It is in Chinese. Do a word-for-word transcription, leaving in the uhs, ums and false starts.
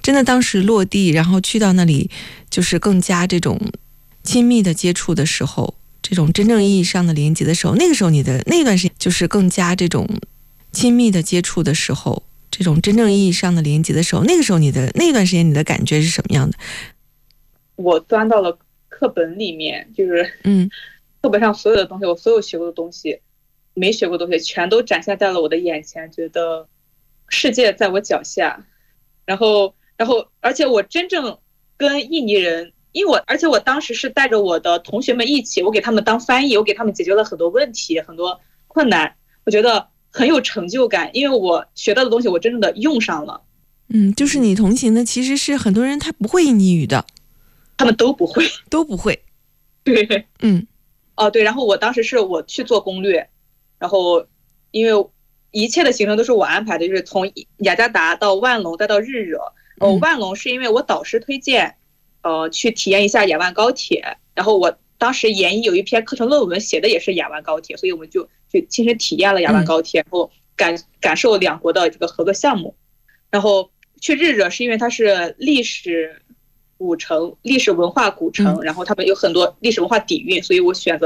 真的当时落地，然后去到那里，就是更加这种亲密的接触的时候，这种真正意义上的连接的时候，那个时候你的那段时间就是更加这种亲密的接触的时候，这种真正意义上的连接的时候，那个时候你的那段时间你的感觉是什么样的？ 我钻到了课本里面，就是嗯， 课本上所有的东西，我所有学过的东西，没学过的东西，全都展现在了我的眼前，觉得世界在我脚下。然后，然后，而且我真正跟印尼人，因为我，而且我当时是带着我的同学们一起，我给他们当翻译，我给他们解决了很多问题，很多困难，我觉得很有成就感，因为我学到的东西我真正的用上了。 嗯，就是你同行的其实是很多人他不会印尼语的， 他们都不会， 都不会。 对， 嗯， 哦对，然后我当时是我去做攻略，然后因为一切的行程都是我安排的，就是从雅加达到万隆再到日惹。呃，万隆是因为我导师推荐，呃，去体验一下雅万高铁，然后我当时研一有一篇课程论文写的也是雅万高铁，所以我们就去亲身体验了雅万高铁，然后感感受两国的这个合作项目。然后去日惹是因为它是历史古城、历史文化古城，然后他们有很多历史文化底蕴，所以我选择